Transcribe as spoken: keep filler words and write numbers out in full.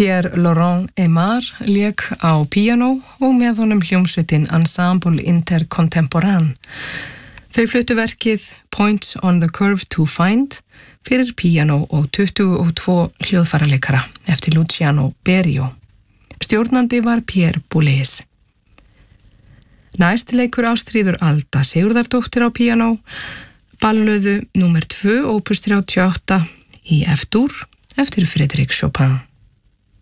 Pierre-Laurent Aimard lék á píanó og með honum hljómsveitin Ensemble Intercontemporain. Þau fluttu verkið Points on the Curve to Find fyrir píanó og tuttugu og tvo hljóðfæraleikara eftir Luciano Berio. Stjórnandi var Pierre Boulez. Næst leikur Ástríður Alda Sigurðardóttir á píanó, ballöðu númer tvö, opus þrjátíu og átta í F-dúr eftir Frédéric Chopin.